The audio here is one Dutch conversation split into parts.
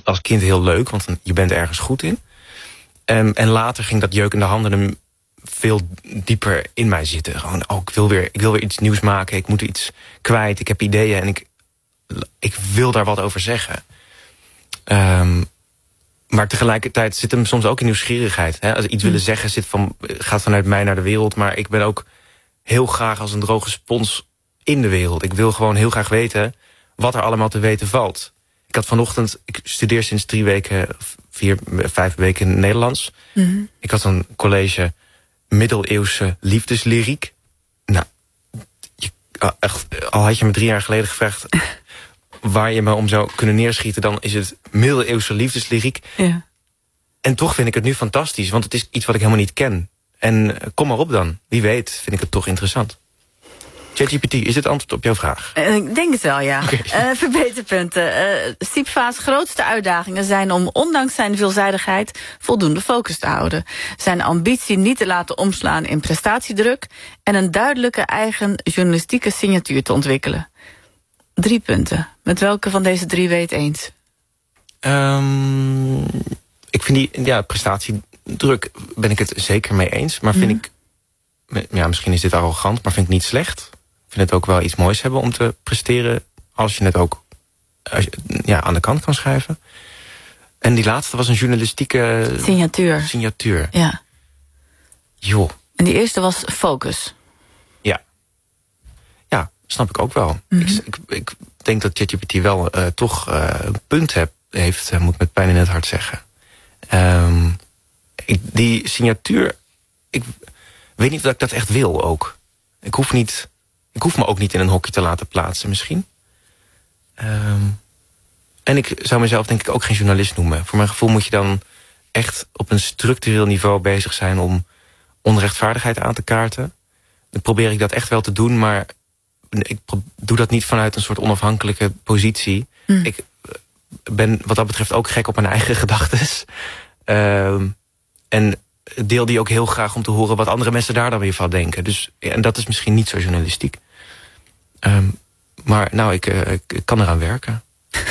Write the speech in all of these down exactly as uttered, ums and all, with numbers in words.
als kind heel leuk, want je bent ergens goed in. Um, en later ging dat jeukende handen hem veel dieper in mij zitten. Gewoon, oh, ik wil weer, ik wil weer iets nieuws maken. Ik moet iets kwijt. Ik heb ideeën en ik, ik wil daar wat over zeggen. Um, maar tegelijkertijd zit hem soms ook in nieuwsgierigheid. Hè? Als iets willen zeggen zit van, gaat vanuit mij naar de wereld. Maar ik ben ook heel graag als een droge spons in de wereld. Ik wil gewoon heel graag weten wat er allemaal te weten valt. Ik had vanochtend, ik studeer sinds drie weken, vier, vijf weken Nederlands. Mm-hmm. Ik had een college middeleeuwse liefdeslyriek. Nou, je, echt, al had je me drie jaar geleden gevraagd waar je me om zou kunnen neerschieten, dan is het middeleeuwse liefdeslyriek. Ja. En toch vind ik het nu fantastisch, want het is iets wat ik helemaal niet ken. En kom maar op dan. Wie weet vind ik het toch interessant. ChatGPT, is dit antwoord op jouw vraag? Uh, ik denk het wel, ja. Okay. Uh, verbeterpunten. Uh, Siepva's grootste uitdagingen zijn om, ondanks zijn veelzijdigheid, voldoende focus te houden. Zijn ambitie niet te laten omslaan in prestatiedruk en een duidelijke eigen journalistieke signatuur te ontwikkelen. Drie punten. Met welke van deze drie weet eens? Um, ik vind die, ja, prestatiedruk ben ik het zeker mee eens. Maar vind mm. ik, ja, misschien is dit arrogant, maar vind ik niet slecht. Ik vind het ook wel iets moois hebben om te presteren, als je het ook als je, ja, aan de kant kan schrijven. En die laatste was een journalistieke signatuur. signatuur. Ja. Joh. En die eerste was focus. Ja. Ja, snap ik ook wel. Mm-hmm. ik, ik, ik denk dat ChatGPT wel uh, toch uh, een punt heb, heeft, uh, moet ik met pijn in het hart zeggen. Um, ik, die signatuur, ik weet niet of ik dat echt wil ook. Ik hoef niet... Ik hoef me ook niet in een hokje te laten plaatsen, misschien. Um, en ik zou mezelf denk ik ook geen journalist noemen. Voor mijn gevoel moet je dan echt op een structureel niveau bezig zijn om onrechtvaardigheid aan te kaarten. Dan probeer ik dat echt wel te doen, maar ik doe dat niet vanuit een soort onafhankelijke positie. Mm. Ik ben wat dat betreft ook gek op mijn eigen gedachtes. Um, en deel die ook heel graag om te horen wat andere mensen daar dan weer van denken. Dus, ja, en dat is misschien niet zo journalistiek. Um, maar nou, ik, uh, ik, ik kan eraan werken.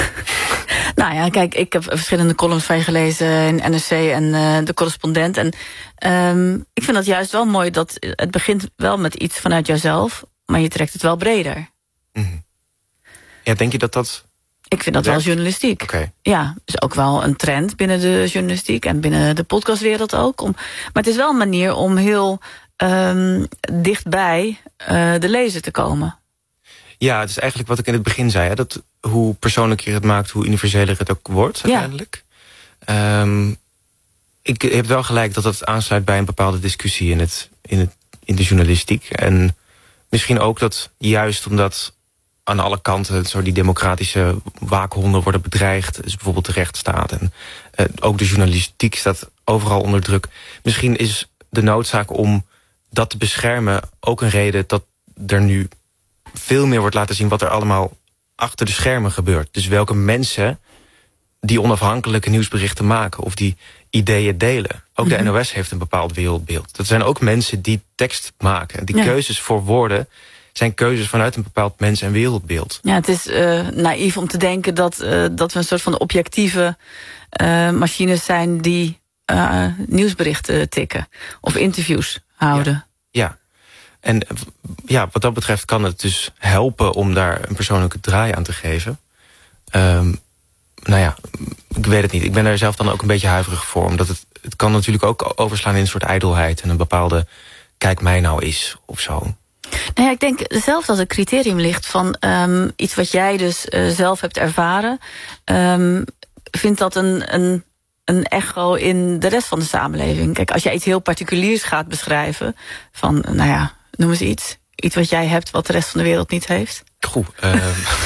Nou ja, kijk, ik heb verschillende columns van je gelezen in N R C en uh, De Correspondent. En um, ik vind dat juist wel mooi dat het begint wel met iets vanuit jouzelf, maar je trekt het wel breder. Mm-hmm. Ja, denk je dat dat... Ik vind dat wel journalistiek. Okay. Ja, is ook wel een trend binnen de journalistiek en binnen de podcastwereld ook. Om, maar het is wel een manier om heel um, dichtbij uh, de lezer te komen. Ja, het is eigenlijk wat ik in het begin zei. Hè, dat hoe persoonlijker je het maakt, hoe universeler het ook wordt uiteindelijk. Ja. Um, ik heb wel gelijk dat dat aansluit bij een bepaalde discussie in, het, in, het, in de journalistiek. En misschien ook dat juist omdat aan alle kanten zo die democratische waakhonden worden bedreigd, dus bijvoorbeeld de rechtsstaat en uh, ook de journalistiek staat overal onder druk. Misschien is de noodzaak om dat te beschermen ook een reden dat er nu veel meer wordt laten zien wat er allemaal achter de schermen gebeurt. Dus welke mensen die onafhankelijke nieuwsberichten maken of die ideeën delen. Ook mm-hmm. de N O S heeft een bepaald wereldbeeld. Dat zijn ook mensen die tekst maken. Die ja. keuzes voor woorden zijn keuzes vanuit een bepaald mens- en wereldbeeld. Ja, het is uh, naïef om te denken dat, uh, dat we een soort van objectieve uh, machines zijn die uh, nieuwsberichten tikken of interviews houden. Ja. ja. En ja, wat dat betreft kan het dus helpen om daar een persoonlijke draai aan te geven. Um, nou ja, ik weet het niet. Ik ben daar zelf dan ook een beetje huiverig voor. Omdat het, het kan natuurlijk ook overslaan in een soort ijdelheid en een bepaalde kijk mij nou is of zo. Nou ja, ik denk zelf dat het criterium ligt van um, iets wat jij dus uh, zelf hebt ervaren. Um, vindt dat een, een, een echo in de rest van de samenleving? Kijk, als jij iets heel particuliers gaat beschrijven, van, nou ja, noem eens iets. Iets wat jij hebt wat de rest van de wereld niet heeft. Goed. Um,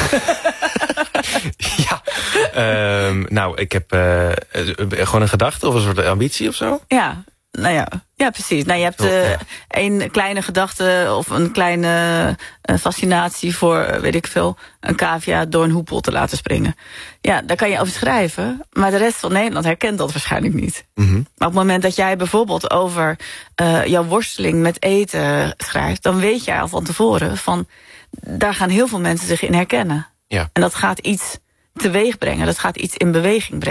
ja. Um, nou, ik heb uh, gewoon een gedachte of een soort ambitie of zo. Ja. Nou ja, ja, precies. Nou, je hebt uh, ja. een kleine gedachte of een kleine uh, fascinatie voor, weet ik veel, een cavia door een hoepel te laten springen. Ja, daar kan je over schrijven, maar de rest van Nederland herkent dat waarschijnlijk niet. Mm-hmm. Maar op het moment dat jij bijvoorbeeld over uh, jouw worsteling met eten schrijft, dan weet jij al van tevoren van, daar gaan heel veel mensen zich in herkennen. Ja. En dat gaat iets teweeg brengen, dat gaat iets in beweging brengen.